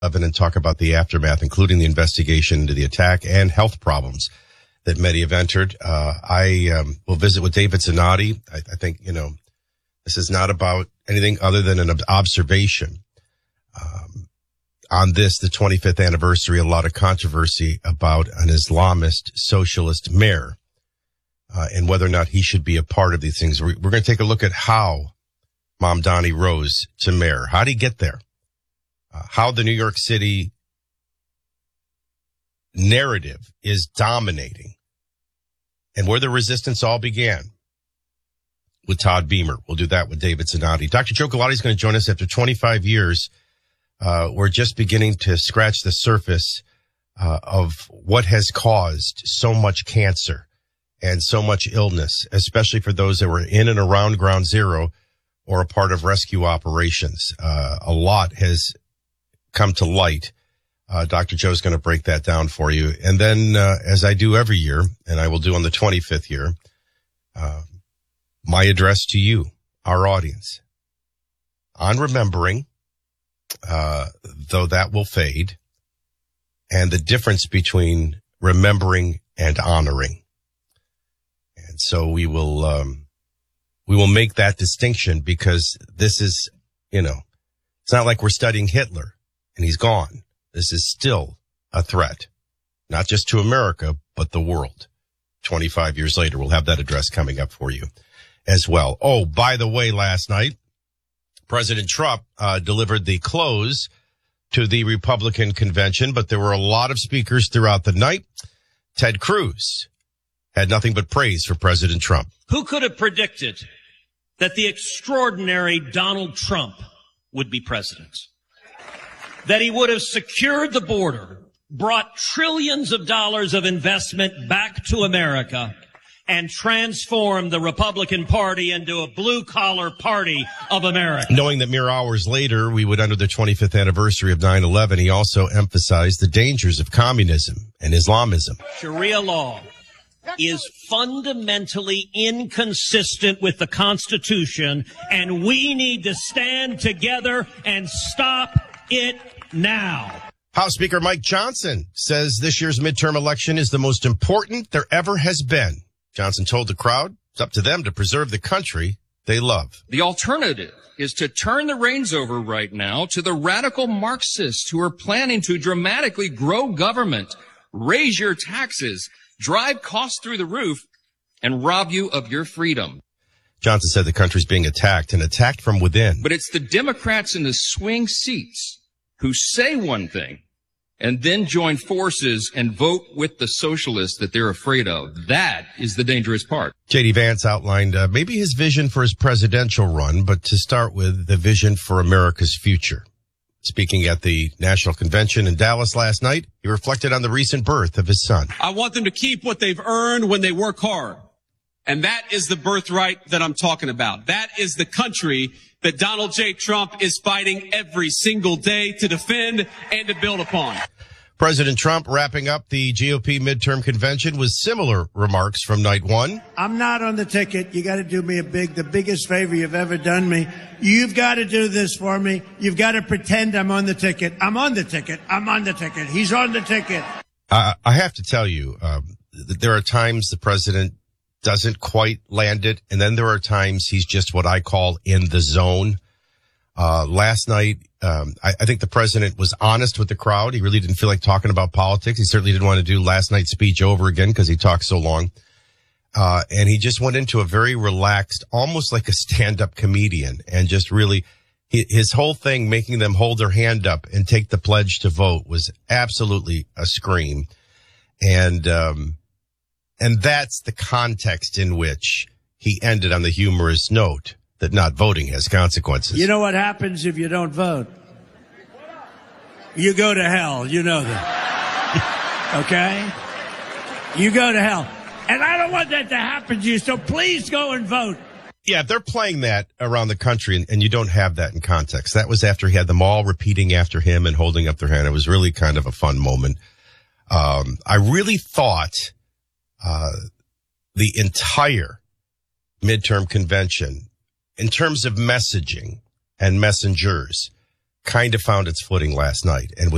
and talk about the aftermath, including the investigation into the attack and health problems that many have entered. I will visit with David Zanotti. I think, this is not about anything other than an observation. On this, the 25th anniversary, a lot of controversy about an Islamist socialist mayor and whether or not he should be a part of these things. We're going to take a look at how Mamdani rose to mayor. How did he get there? How the New York City narrative is dominating and where the resistance all began with Todd Beamer. We'll do that with David Zanotti. Dr. Joe Galati is going to join us after 25 years. We're just beginning to scratch the surface of what has caused so much cancer and so much illness, especially for those that were in and around Ground Zero or a part of rescue operations. A lot has come to light. Dr. Joe's going to break that down for you. And then, as I do every year, and I will do on the 25th year, my address to you, our audience, on remembering, though that will fade, and the difference between remembering and honoring. And so we will make that distinction because this is, it's not like we're studying Hitler and he's gone. This is still a threat, not just to America, but the world. 25 years later, we'll have that address coming up for you as well. Oh, by the way, last night, President Trump delivered the close to the Republican convention, but there were a lot of speakers throughout the night. Ted Cruz had nothing but praise for President Trump. Who could have predicted that the extraordinary Donald Trump would be president? That he would have secured the border, brought trillions of dollars of investment back to America, and transformed the Republican Party into a blue-collar party of America. Knowing that mere hours later we would enter the 25th anniversary of 9/11, he also emphasized the dangers of communism and Islamism. Sharia law is fundamentally inconsistent with the Constitution, and we need to stand together and stop it now. House Speaker Mike Johnson says this year's midterm election is the most important there ever has been. Johnson told the crowd it's up to them to preserve the country they love. The alternative is to turn the reins over right now to the radical Marxists who are planning to dramatically grow government, raise your taxes, drive costs through the roof, and rob you of your freedom. Johnson said the country's being attacked and attacked from within. But it's the Democrats in the swing seats who say one thing and then join forces and vote with the socialists that they're afraid of. That is the dangerous part. J.D. Vance outlined maybe his vision for his presidential run, but to start with, the vision for America's future. Speaking at the National Convention in Dallas last night, he reflected on the recent birth of his son. I want them to keep what they've earned when they work hard. And that is the birthright that I'm talking about. That is the country that Donald J. Trump is fighting every single day to defend and to build upon. President Trump wrapping up the GOP midterm convention with similar remarks from night one. I'm not on the ticket. You got to do me the biggest favor you've ever done me. You've got to do this for me. You've got to pretend I'm on the ticket. I'm on the ticket. I'm on the ticket. He's on the ticket. I have to tell you, there are times the president doesn't quite land it, and then there are times he's just what I call in the zone. Last night, I think the president was honest with the crowd. He really didn't feel like talking about politics. He certainly didn't want to do last night's speech over again because he talked so long. And he just went into a very relaxed, almost like a stand-up comedian, and just really, his whole thing, making them hold their hand up and take the pledge to vote, was absolutely a scream. And that's the context in which he ended on the humorous note that not voting has consequences. You know what happens if you don't vote? You go to hell. You know that. Okay? You go to hell. And I don't want that to happen to you, so please go and vote. Yeah, they're playing that around the country, and you don't have that in context. That was after he had them all repeating after him and holding up their hand. It was really kind of a fun moment. I really thought the entire midterm convention, in terms of messaging and messengers, kind of found its footing last night and was